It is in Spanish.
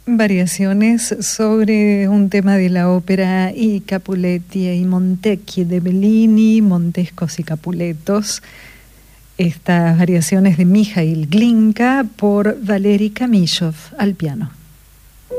Variaciones sobre un tema de la ópera I Capuletti e i Montecchi de Bellini, Montescos y Capuletos. Estas variaciones de Mijail Glinka por Valery Kamishov al piano.